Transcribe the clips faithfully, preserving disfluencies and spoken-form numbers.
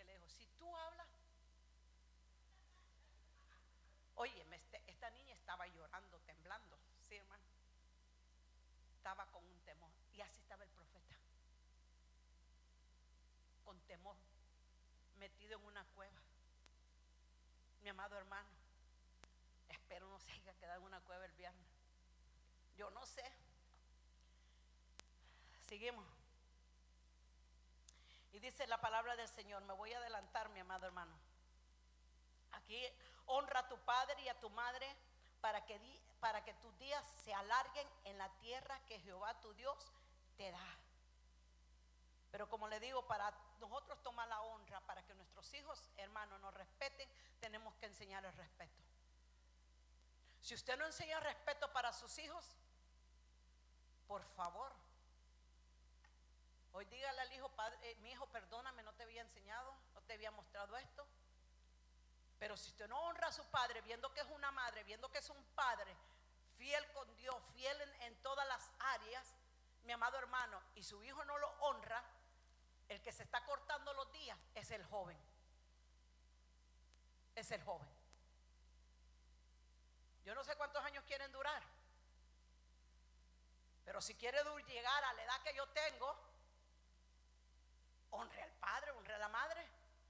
que le dijo, si tú hablas. Oye, este, esta niña estaba llorando, temblando, sí, hermano. Estaba con un temor. Y así estaba el profeta, con temor, metido en una cueva. Mi amado hermano, espero no se haya quedado en una cueva el viernes. Yo no sé. Seguimos. Y dice la palabra del Señor. Me voy a adelantar, mi amado hermano. Aquí, honra a tu padre y a tu madre para que, di, para que tus días se alarguen en la tierra que Jehová tu Dios te da. Pero como le digo, para nosotros tomar la honra, para que nuestros hijos, hermanos, nos respeten, tenemos que enseñar el respeto. Si usted no enseña respeto para sus hijos, por favor, hoy dígale al hijo, padre, eh, mi hijo, perdóname, no te había enseñado, no te había mostrado esto. Pero si usted no honra a su padre, viendo que es una madre, viendo que es un padre fiel con Dios, fiel en, en todas las áreas, mi amado hermano, y su hijo no lo honra, el que se está cortando los días es el joven. Es el joven. Yo no sé cuántos años quieren durar, pero si quiere llegar a la edad que yo tengo, honre al padre, honre a la madre.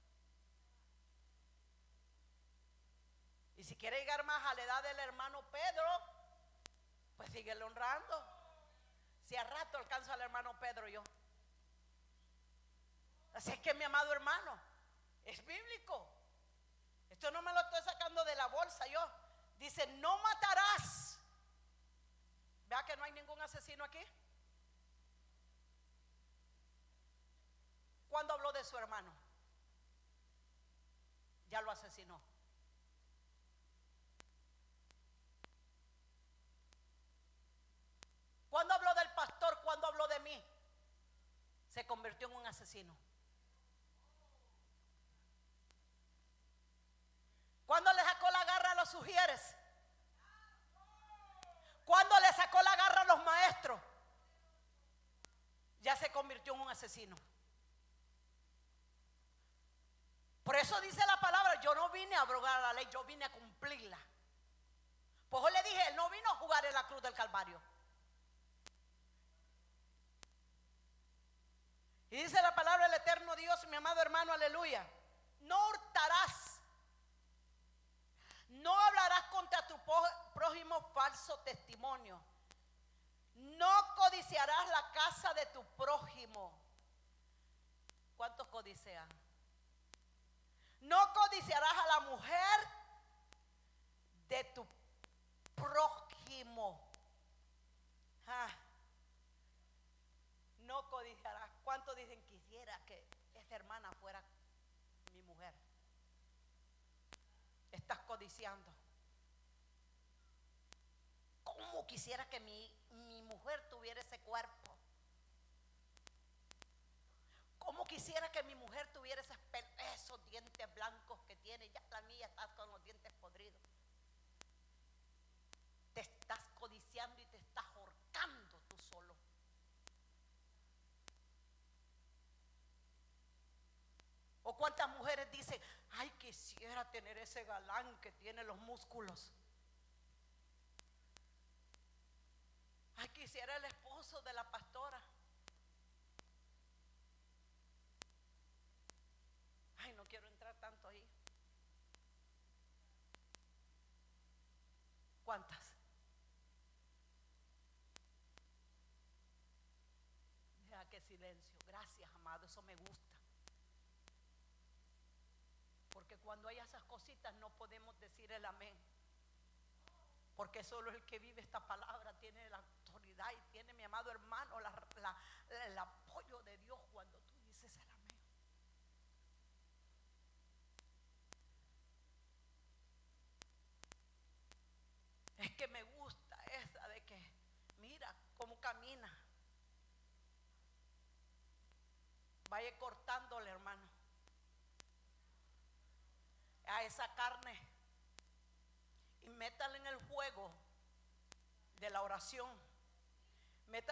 Y si quiere llegar más a la edad del hermano Pedro, pues síguele honrando. Si a rato alcanzo al hermano Pedro yo. Así es que, mi amado hermano, es bíblico. Esto no me lo estoy sacando de la bolsa yo. Dice, no matarás. Vea que no hay ningún asesino aquí. ¿Cuándo habló de su hermano? Ya lo asesinó. ¿Cuándo habló del pastor? ¿Cuándo habló de mí? Se convirtió en un asesino. ¿Cuándo le sacó la garra a los sugieres? ¿Cuándo le sacó la garra a los maestros? Ya se convirtió en un asesino. Por eso dice la palabra, yo no vine a abrogar la ley, yo vine a cumplirla. Pues yo le dije, él no vino a jugar en la cruz del Calvario. Y dice la palabra del eterno Dios, mi amado hermano, aleluya. No hurtarás. No hablarás contra tu prójimo falso testimonio. No codiciarás la casa de tu prójimo. ¿Cuántos codician? No codiciarás a la mujer de tu prójimo. Ah. No codiciarás. ¿Cuántos dicen quisiera que esta hermana fuera mi mujer? Estás codiciando. ¿Cómo quisiera que mi, mi mujer tuviera ese cuerpo? ¿Cómo quisiera que mi mujer tuviera esos, esos dientes blancos que tiene? Ya la mía está con los dientes podridos. Te estás codiciando y te estás ahorcando tú solo. ¿O cuántas mujeres dicen, ay, quisiera tener ese galán que tiene los músculos? Ay, quisiera el esposo de la pastora. Ay, no quiero entrar tanto ahí. ¿Cuántas? Deja que silencio. Gracias, amado, eso me gusta. Porque cuando hay esas cositas no podemos decir el amén. Porque solo el que vive esta palabra tiene la autoridad y tiene, mi amado hermano, la, la, el apoyo de Dios cuando tú dices el amén. Es que me gusta esa de que, mira cómo camina. Vaya cortándole, hermano, a esa carne y métala en el fuego de la oración.